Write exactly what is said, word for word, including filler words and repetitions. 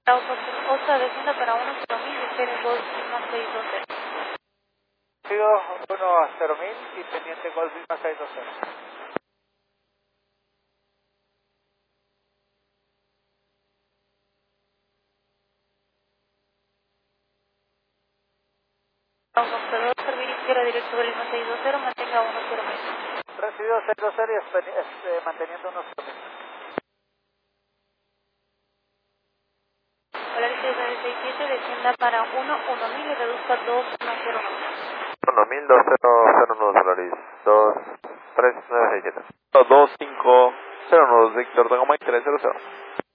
otra descienda para uno cero mil y espere Golf Lima seis dos cero. Sigo uno a cero mil y pendiente Golf Lima seis dos cero. uno cero dos, servir izquierda directo Golf Lima seis dos cero, mantenga uno cero mil. Recibido seis dos cero y espe- este, manteniendo uno cero mil. Hola, seis nueve seis siete, descienda para uno uno mil y reduzca dos uno cero mil. uno mil dos cero cero nueve Solaris dos tres nueve seis siete dos cinco cero nueve Víctor Tango Mike tres cero cero.